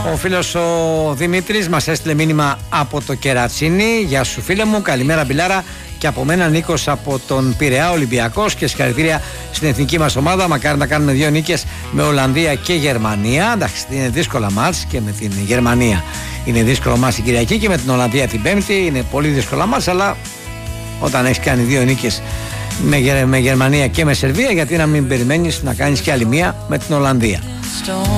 Ο φίλος ο Δημήτρης μας έστειλε μήνυμα από το Κερατσίνι. Γεια σου φίλε μου, καλημέρα Μπιλάρα. Και από μένα Νίκος από τον Πειραιά, Ολυμπιακός, και συγχαρητήρια στην εθνική μας ομάδα. Μακάρι να κάνουμε 2 νίκες με Ολλανδία και Γερμανία. Εντάξει, είναι δύσκολα μάτς και με την Γερμανία είναι δύσκολο μάτς την Κυριακή και με την Ολλανδία την Πέμπτη. Είναι πολύ δύσκολα μάτς, αλλά όταν έχεις κάνει 2 νίκες με Γερμανία και με Σερβία, γιατί να μην περιμένεις να κάνεις και άλλη μία με την Ολλανδία.